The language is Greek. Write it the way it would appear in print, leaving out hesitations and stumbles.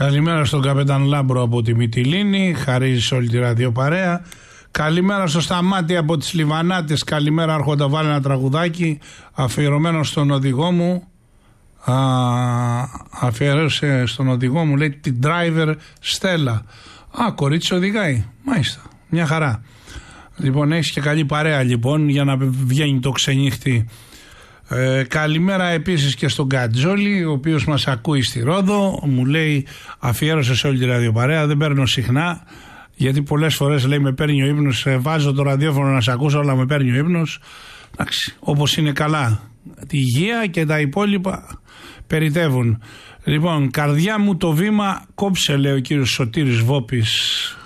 Καλημέρα στον καπετάν Λάμπρο από τη Μυτιλήνη, χαρίζει σε όλη τη ραδιοπαρέα. Καλημέρα στο Σταμάτη από τις Λιβανάτες. Καλημέρα, άρχοντα, βάλε ένα τραγουδάκι αφιερωμένο στον οδηγό μου. Αφιέρωσε στον οδηγό μου, λέει, την driver Στέλλα. Κορίτσι οδηγάει. Μάλιστα, μια χαρά. Λοιπόν, έχεις και καλή παρέα λοιπόν για να βγαίνει το ξενύχτη. Καλημέρα επίσης και στον Κατζόλη, ο οποίος μας ακούει στη Ρόδο. Μου λέει, αφιέρωσε σε όλη τη ραδιοπαρέα. Δεν παίρνω συχνά, γιατί πολλές φορές λέει με παίρνει ο ύπνος. Βάζω το ραδιόφωνο να σε ακούσω, αλλά με παίρνει ο ύπνος. Εντάξει, όπως είναι καλά. Τη υγεία και τα υπόλοιπα περιτεύουν. Λοιπόν, καρδιά μου το βήμα κόψε, λέει ο κύριος Σωτήρης Βόπης.